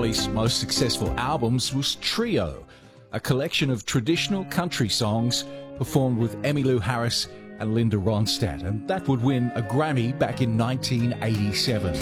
Dolly's most successful albums was Trio, a collection of traditional country songs performed with Emmylou Harris and Linda Ronstadt, and that would win a Grammy back in 1987.